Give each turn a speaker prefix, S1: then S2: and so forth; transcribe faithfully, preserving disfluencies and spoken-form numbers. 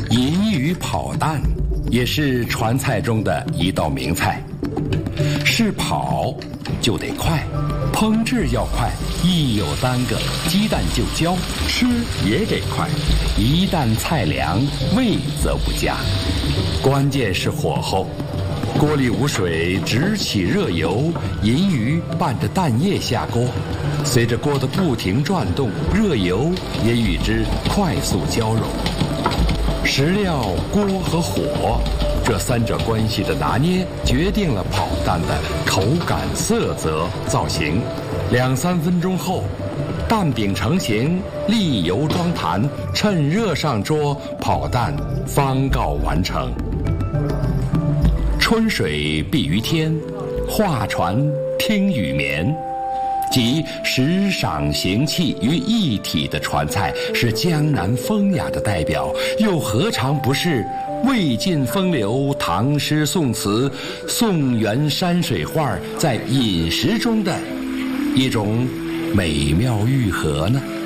S1: 银鱼跑蛋也是传菜中的一道名菜。是跑就得快，烹制要快，一有耽搁，鸡蛋就焦，吃也得快。一旦菜凉，味则不佳。关键是火候，锅里无水，只起热油，银鱼拌着蛋液下锅，随着锅的不停转动，热油也与之快速交融。食料、锅和火，这三者关系的拿捏，决定了跑蛋的口感、色泽、造型。两三分钟后，蛋饼成型，沥油装坛，趁热上桌，跑蛋方告完成。春水碧于天，画船听雨眠。集时赏形气于一体的传菜，是江南风雅的代表，又何尝不是魏晋风流、唐诗宋词、宋元山水画在饮食中的一种美妙愈合呢？